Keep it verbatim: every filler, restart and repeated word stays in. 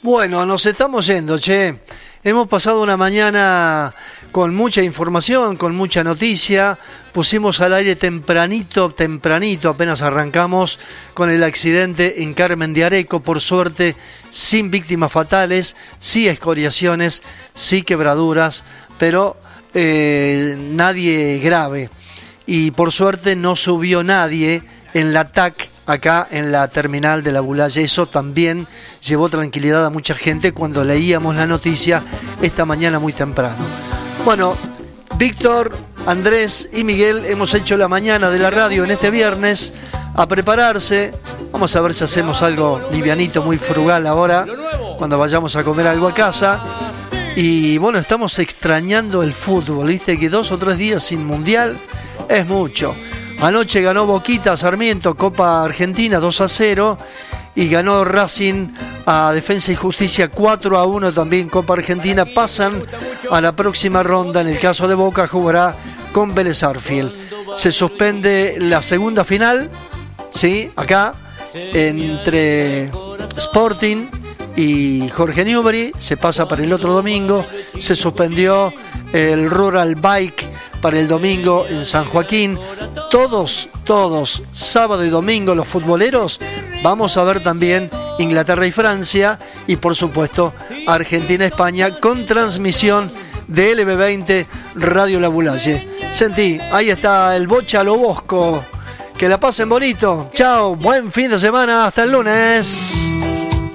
Bueno, nos estamos yendo, che. Hemos pasado una mañana con mucha información, con mucha noticia. Pusimos al aire tempranito, tempranito, apenas arrancamos con el accidente en Carmen de Areco. Por suerte, sin víctimas fatales, sí escoriaciones, sí quebraduras, pero eh, nadie grave. Y por suerte no subió nadie en la T A C acá en la terminal de la Bulaye. Eso también llevó tranquilidad a mucha gente cuando leíamos la noticia esta mañana muy temprano. Bueno, Víctor, Andrés y Miguel hemos hecho la mañana de la radio en este viernes a prepararse. Vamos a ver si hacemos algo livianito, muy frugal ahora, cuando vayamos a comer algo a casa. Y bueno, estamos extrañando el fútbol, viste que dos o tres días sin mundial es mucho. Anoche ganó Boquita, Sarmiento, Copa Argentina dos a cero, y ganó Racing a Defensa y Justicia cuatro a uno, también Copa Argentina. Pasan a la próxima ronda. En el caso de Boca jugará con Vélez Arfield. Se suspende la segunda final, ¿sí? Acá, entre Sporting y Jorge Newbery, se pasa para el otro domingo. Se suspendió el Rural Bike para el domingo en San Joaquín. Todos, todos, sábado y domingo, los futboleros, vamos a ver también Inglaterra y Francia, y por supuesto Argentina-España, con transmisión de L B veinte Radio La Bulaye. Sentí, ahí está el Bocha a lo Bosco. Que la pasen bonito. Chao, buen fin de semana, hasta el lunes.